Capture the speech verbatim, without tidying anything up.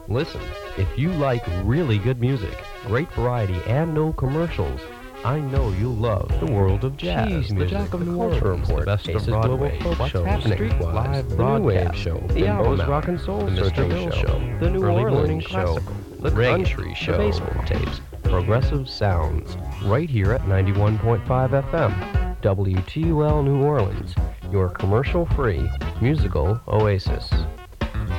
Listen, if you like really good music, great variety, and no commercials, I know you'll love the world of jazz. Jeez, the music, Jack of the New Culture Orleans, Report, the best Faces of Broadway, Global Folk what's Show, happening, Streetwise, Live the Broadway New Wave Show, the the Album Album Hour, Rock and Soul, the Mister Mister Bill Bill Show, Show, the New Early Orleans Morning Show, Classical, the Reggae, Country the Show, Baseball tapes, progressive sounds, right here at ninety-one point five F M, W T U L New Orleans, your commercial-free musical oasis.